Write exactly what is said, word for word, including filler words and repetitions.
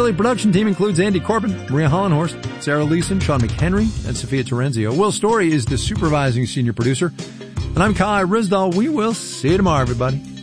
daily production team includes Andy Corbin, Maria Hollenhorst, Sarah Leeson, Sean McHenry, and Sophia Terenzio. Will Story is the supervising senior producer. And I'm Kai Rizdal. We will see you tomorrow, everybody.